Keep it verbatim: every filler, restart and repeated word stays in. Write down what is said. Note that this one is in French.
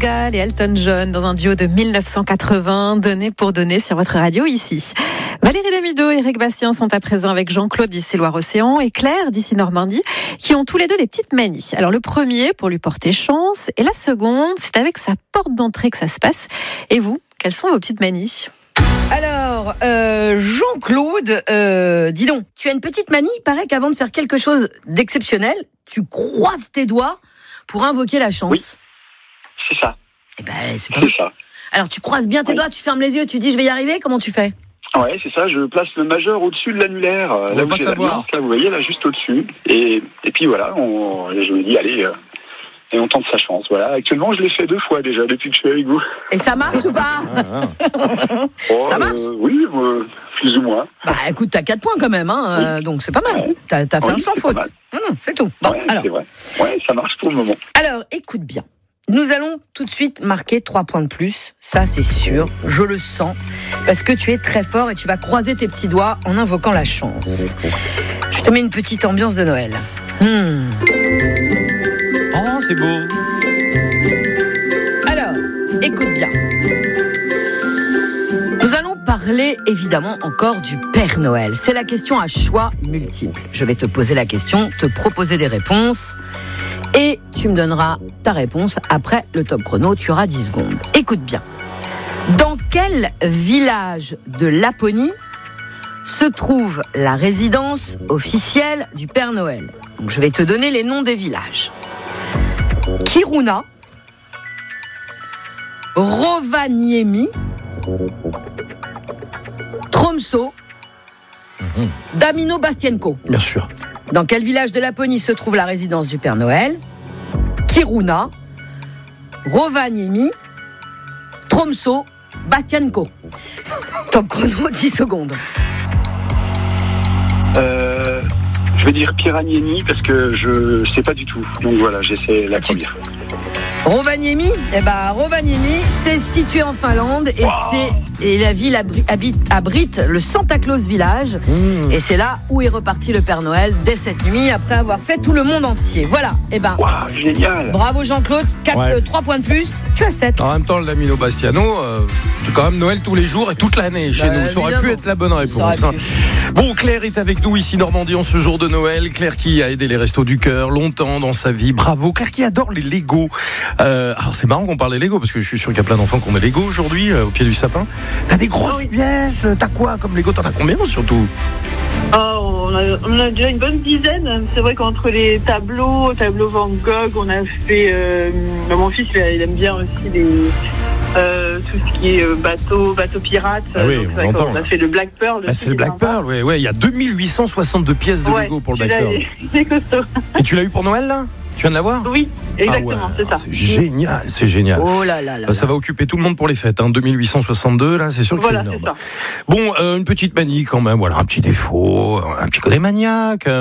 Gall et Elton John dans un duo de dix-neuf cent quatre-vingts, donné pour donner sur votre radio ici. Valérie Damido et Eric Bastien sont à présent avec Jean-Claude d'ici Loire-Océan et Claire d'ici Normandie, qui ont tous les deux des petites manies. Alors le premier pour lui porter chance et la seconde, c'est avec sa porte d'entrée que ça se passe. Et vous, quelles sont vos petites manies ? Alors, euh, Jean-Claude, euh, dis donc, tu as une petite manie. Il paraît qu'avant de faire quelque chose d'exceptionnel, tu croises tes doigts pour invoquer la chance. Oui, c'est ça. Eh ben, c'est pas C'est ça. Alors, tu croises bien tes Oui. doigts, tu fermes les yeux, tu dis je vais y arriver. Comment tu fais ? Ouais, c'est ça. Je place le majeur au-dessus de l'annulaire. On là va où pas j'ai la savoir. nuance, là, vous voyez, là, juste au-dessus. Et, et puis voilà, on, et je me dis, allez, euh, et on tente sa chance. Voilà. Actuellement, je l'ai fait deux fois déjà depuis que je suis avec vous. Et ça marche ou pas ? Ah, ah. Oh, Ça marche euh, Oui, euh, plus ou moins. Bah écoute, t'as quatre points quand même, hein, euh, donc c'est pas mal. Ouais. T'as, t'as fait Oui, un sans c'est faute. pas mal. Mmh, c'est tout. Bon, Ouais, alors, c'est vrai. Ouais, ça marche pour le moment. alors, écoute bien. Nous allons tout de suite marquer trois points de plus. Ça, c'est sûr. Je le sens. Parce que tu es très fort et tu vas croiser tes petits doigts en invoquant la chance. Je te mets une petite ambiance de Noël. Hmm. Oh, c'est beau. Alors, écoute bien. Nous allons parler évidemment encore du Père Noël. C'est la question à choix multiples. Je vais te poser la question, te proposer des réponses et tu me donneras ta réponse après le top chrono. Tu auras dix secondes. Écoute bien. Dans quel village de Laponie se trouve la résidence officielle du Père Noël ? Donc, je vais te donner les noms des villages. Kiruna, Rovaniemi, Tromsø, Mhm. Damino Bastienko. Bien sûr. Dans quel village de Laponie se trouve la résidence du Père Noël ? Kiruna, Rovaniemi, Tromsø, Bastienko. Top chrono, dix secondes. Euh, je vais dire Piraniemi parce que je sais pas du tout. Donc voilà, j'essaie la Tu- première. Rovaniemi, eh ben Rovaniemi, c'est situé en Finlande et c'est et la ville abri- habite, abrite le Santa Claus Village Mmh. et c'est là où est reparti le Père Noël dès cette nuit après avoir fait tout le monde entier. Voilà, eh ben Waouh, génial. bravo Jean-Claude, quatre, Ouais. euh, trois points de plus, tu as sept. En même temps, le Damino Bastiano, euh, c'est quand même Noël tous les jours et toute l'année chez Bah, nous. Ça aurait pu évidemment. être la bonne réponse. Ça aurait hein. Bon, Claire est avec nous ici Normandie en ce jour de Noël. Claire qui a aidé les Restos du Cœur longtemps dans sa vie. Bravo. Claire qui adore les Lego. Euh, alors c'est marrant qu'on parle des Lego parce que je suis sûr qu'il y a plein d'enfants qui ont des Lego aujourd'hui euh, au pied du sapin. T'as des grosses Oui. pièces. T'as quoi comme Lego ? T'en as combien surtout ? Oh, on, a, on a déjà une bonne dizaine. C'est vrai qu'entre les tableaux, tableaux Van Gogh, on a fait. Euh, bah, mon fils, il aime bien aussi les, euh, tout ce qui est euh, bateau, bateau pirate. Ah oui, Donc, on c'est vrai l'entend, qu'on là. a fait le Black Pearl. Ah, aussi, c'est le qui est Black sympa. Pearl. Ouais, ouais. Il y a deux mille huit cent soixante-deux pièces de Ouais, Lego pour le celui-là, Black Pearl. il est costaud. Et tu l'as eu pour Noël là ? Tu viens de l'avoir ? Oui, exactement, Ah ouais, c'est ça. C'est génial, c'est génial. Oh là là là. Ça va occuper tout le monde pour les fêtes, hein. deux mille huit cent soixante-deux, là, c'est sûr que Voilà, c'est c'est énorme. ça. Bon, euh, une petite manie quand même, voilà, un petit défaut, un petit côté maniaque.